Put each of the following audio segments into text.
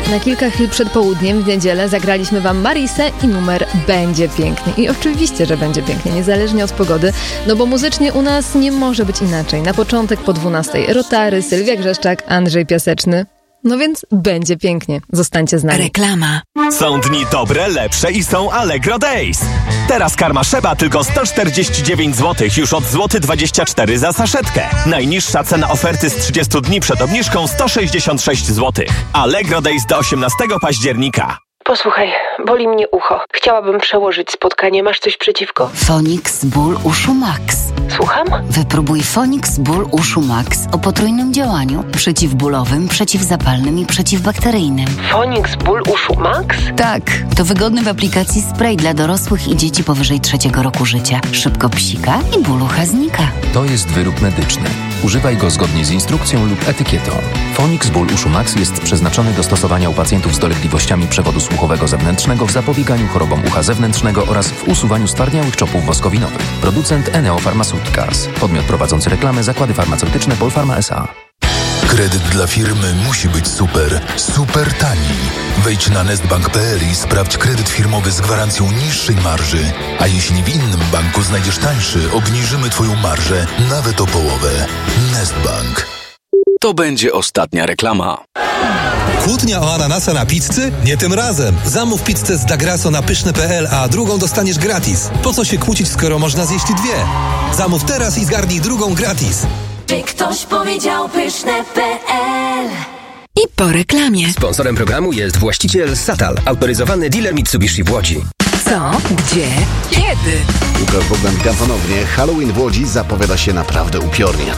Na kilka chwil przed południem w niedzielę zagraliśmy wam Marisę i numer Będzie Pięknie. I oczywiście, że będzie pięknie, niezależnie od pogody, no bo muzycznie u nas nie może być inaczej. Na początek po 12 Rotary, Sylwia Grzeszczak, Andrzej Piaseczny. No więc będzie pięknie. Zostańcie z nami. Reklama. Są dni dobre, lepsze i są Allegro Days. Teraz karma Szeba tylko 149 zł, już od złoty 24 za saszetkę. Najniższa cena oferty z 30 dni przed obniżką 166 zł. Allegro Days do 18 października. Posłuchaj, boli mnie ucho. Chciałabym przełożyć spotkanie. Masz coś przeciwko? Fonix Ból Uszu Max. Słucham? Wypróbuj Fonix Ból Uszu Max o potrójnym działaniu. Przeciwbólowym, przeciwzapalnym i przeciwbakteryjnym. Fonix Ból Uszu Max? Tak, to wygodny w aplikacji spray dla dorosłych i dzieci powyżej 3 roku życia. Szybko psika i ból ucha znika. To jest wyrób medyczny. Używaj go zgodnie z instrukcją lub etykietą. Fonix Ból Uszu Max jest przeznaczony do stosowania u pacjentów z dolegliwościami przewodu słuchowego zewnętrznego w zapobieganiu chorobom ucha zewnętrznego oraz w usuwaniu stwardniałych czopów woskowinowych. Producent Eneo Pharmaceuticals. Podmiot prowadzący reklamę Zakłady Farmaceutyczne Polpharma S.A. Kredyt dla firmy musi być super, super tani. Wejdź na nestbank.pl i sprawdź kredyt firmowy z gwarancją niższej marży. A jeśli w innym banku znajdziesz tańszy, obniżymy Twoją marżę nawet o połowę. Nestbank. To będzie ostatnia reklama. Kłótnia o ananasa na pizzy? Nie tym razem. Zamów pizzę z Dagrasso na pyszne.pl, a drugą dostaniesz gratis. Po co się kłócić, skoro można zjeść dwie? Zamów teraz i zgarnij drugą gratis. Czy ktoś powiedział pyszne.pl? I po reklamie. Sponsorem programu jest właściciel Satal, autoryzowany dealer Mitsubishi w Łodzi. Co? Gdzie? Kiedy? Łukasz Bogdan, witam ponownie. Halloween w Łodzi zapowiada się naprawdę upiornie.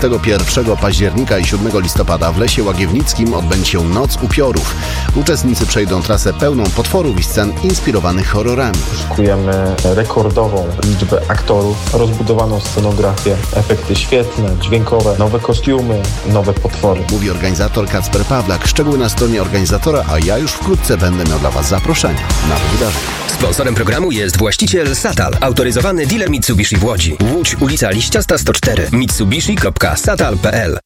31 października i 7 listopada w Lesie Łagiewnickim odbędzie się Noc Upiorów. Uczestnicy przejdą trasę pełną potworów i scen inspirowanych horrorami. Szykujemy rekordową liczbę aktorów, rozbudowaną scenografię, efekty świetlne, dźwiękowe, nowe kostiumy, nowe potwory. Mówi organizator Kacper Pawlak. Szczegóły na stronie organizatora, a ja już wkrótce będę miał dla Was zaproszenie na to wydarzenie. Sponsorem programu jest właściciel Satal, autoryzowany dealer Mitsubishi w Łodzi. Łódź, ulica Liściasta 104, mitsubishi.satal.pl.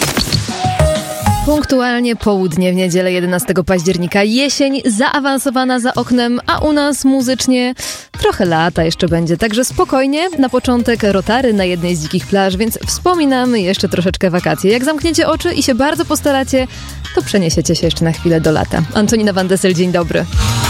Punktualnie południe w niedzielę 11 października. Jesień zaawansowana za oknem, a u nas muzycznie trochę lata jeszcze będzie. Także spokojnie, na początek Rotary na jednej z dzikich plaż, więc wspominamy jeszcze troszeczkę wakacje. Jak zamkniecie oczy i się bardzo postaracie, to przeniesiecie się jeszcze na chwilę do lata. Antonina Van Dessel, dzień dobry.